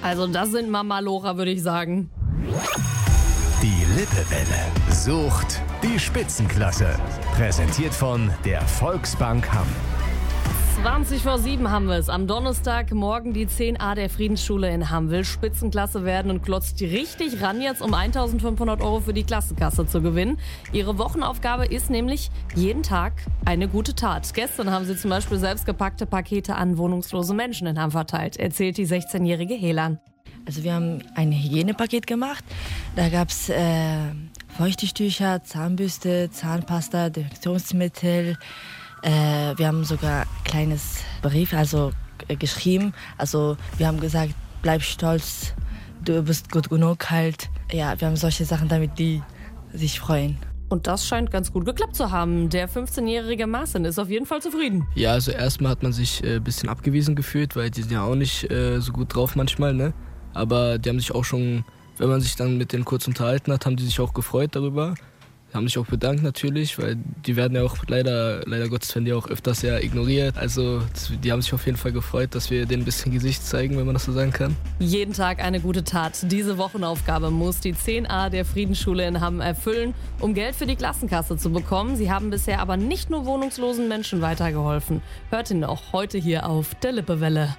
Also das sind Mama Lora, würde ich sagen. Die Lippewelle sucht die Spitzenklasse. Präsentiert von der Volksbank Hamm. 7:20 haben wir es. Am Donnerstagmorgen die 10a der Friedensschule in Hamm will Spitzenklasse werden und klotzt richtig ran, jetzt um 1.500 € für die Klassenkasse zu gewinnen. Ihre Wochenaufgabe ist nämlich jeden Tag eine gute Tat. Gestern haben sie zum Beispiel selbstgepackte Pakete an wohnungslose Menschen in Hamm verteilt, erzählt die 16-jährige Helan. Also wir haben ein Hygienepaket gemacht. Da gab es Feuchttücher, Zahnbürste, Zahnpasta, Desinfektionsmittel. Wir haben sogar ein kleines Brief geschrieben. Also wir haben gesagt, bleib stolz, du bist gut genug halt. Ja, wir haben solche Sachen, damit die sich freuen. Und das scheint ganz gut geklappt zu haben. Der 15-jährige Marcin ist auf jeden Fall zufrieden. Ja, also erstmal hat man sich ein bisschen abgewiesen gefühlt, weil die sind ja auch nicht so gut drauf manchmal, ne? Aber die haben sich auch schon, wenn man sich dann mit denen kurz unterhalten hat, haben die sich auch gefreut darüber. Haben sich auch bedankt natürlich, weil die werden ja auch leider Gottes werden die auch öfters ja ignoriert. Also die haben sich auf jeden Fall gefreut, dass wir denen ein bisschen Gesicht zeigen, wenn man das so sagen kann. Jeden Tag eine gute Tat. Diese Wochenaufgabe muss die 10a der Friedensschule in Hamm erfüllen, um Geld für die Klassenkasse zu bekommen. Sie haben bisher aber nicht nur wohnungslosen Menschen weitergeholfen. Hört ihn auch heute hier auf der Lippewelle.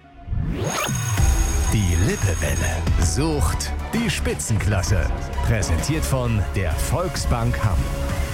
Die Lippewelle sucht die Spitzenklasse. Präsentiert von der Volksbank Hamm.